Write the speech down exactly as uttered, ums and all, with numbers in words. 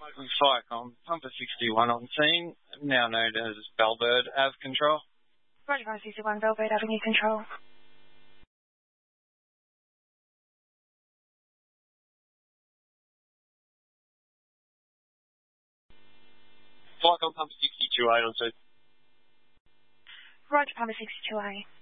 Firecom, Pumper sixty-one on scene, now known as Bellbird Ave Control. Roger, Pumper sixty-one, Bellbird Avenue Control. Firecom, Pumper sixty-two A on scene. Roger, Pumper sixty-two A.